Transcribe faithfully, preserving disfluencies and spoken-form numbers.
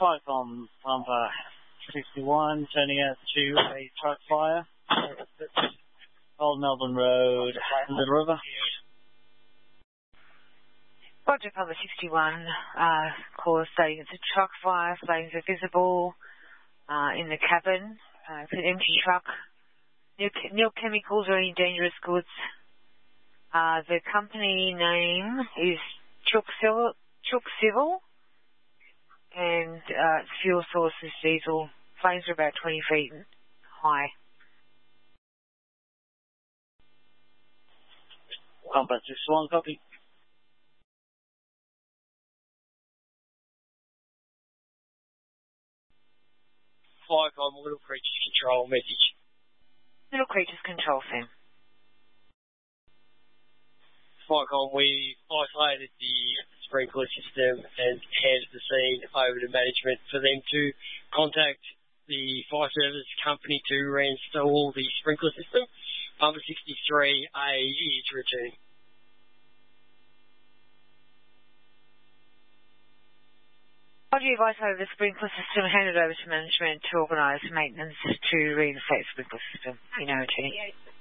Flycom Pumper sixty-one, turning out to a truck fire. Old Melbourne Road, Little River. Roger, Pumper sixty-one, uh, call stating it's a truck fire, flames are visible uh, in the cabin. Uh, it's an empty truck. No, no chemicals or any dangerous goods. Uh, the company name is Chook Civil, Chook Civil, and uh, its fuel source is diesel. Flames are about twenty feet high. Pumper sixty-one, copy. Flycom, Little Creatures Control message. Little Creatures Control, Sam. Flycom, we isolated the sprinkler system and handed the scene over to management for them to contact the fire service company to reinstall the sprinkler system. Number sixty-three, A is returned. Roger, you've isolated the sprinkler system, handed over to management to organise maintenance to reinstate the sprinkler system. You know, Jenny.